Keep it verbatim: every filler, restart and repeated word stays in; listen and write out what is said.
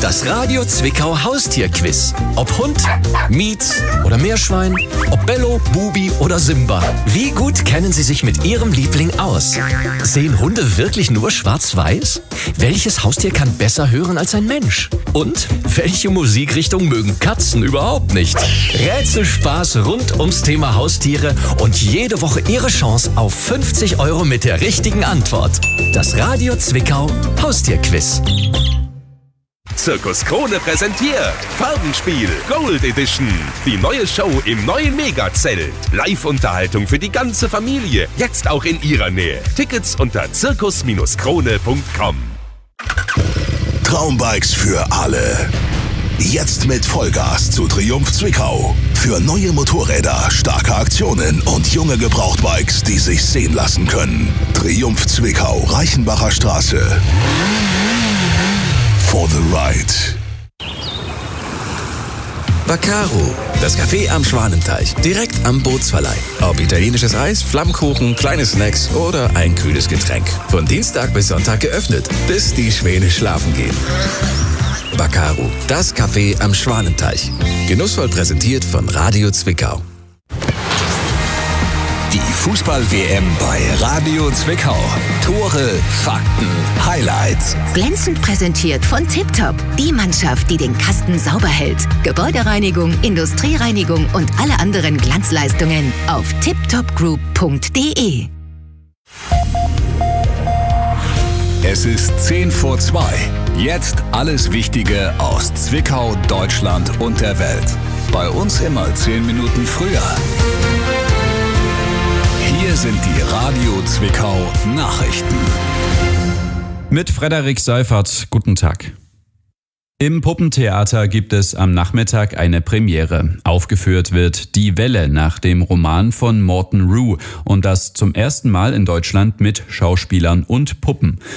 Das Radio Zwickau Haustierquiz. Ob Hund, Mietz oder Meerschwein, ob Bello, Bubi oder Simba. Wie gut kennen Sie sich mit Ihrem Liebling aus? Sehen Hunde wirklich nur schwarz-weiß? Welches Haustier kann besser hören als ein Mensch? Und welche Musikrichtung mögen Katzen überhaupt nicht? Rätselspaß rund ums Thema Haustiere und jede Woche Ihre Chance auf fünfzig Euro mit der richtigen Antwort. Das Radio Zwickau Haustierquiz. Zirkus Krone präsentiert Farbenspiel Gold Edition. Die neue Show im neuen Megazelt. Live-Unterhaltung für die ganze Familie. Jetzt auch in Ihrer Nähe. Tickets unter zirkus krone punkt com. Traumbikes für alle. Jetzt mit Vollgas zu Triumph Zwickau. Für neue Motorräder, starke Aktionen und junge Gebrauchtbikes, die sich sehen lassen können. Triumph Zwickau, Reichenbacher Straße. For the ride. Baccaro, das Café am Schwanenteich, direkt am Bootsverleih. Ob italienisches Eis, Flammkuchen, kleine Snacks oder ein kühles Getränk. Von Dienstag bis Sonntag geöffnet, bis die Schwäne schlafen gehen. Baccaro, das Café am Schwanenteich. Genussvoll präsentiert von Radio Zwickau. Die Fußball-W M bei Radio Zwickau. Tore, Fakten, Highlights. Glänzend präsentiert von Tiptop. Die Mannschaft, die den Kasten sauber hält. Gebäudereinigung, Industriereinigung und alle anderen Glanzleistungen auf tiptop group punkt de. Es ist zehn vor zwei. Jetzt alles Wichtige aus Zwickau, Deutschland und der Welt. Bei uns immer zehn Minuten früher. Hier sind die Radio Zwickau Nachrichten. Mit Frederik Seifert, guten Tag. Im Puppentheater gibt es am Nachmittag eine Premiere. Aufgeführt wird Die Welle nach dem Roman von Morton Rhue und das zum ersten Mal in Deutschland mit Schauspielern und Puppen.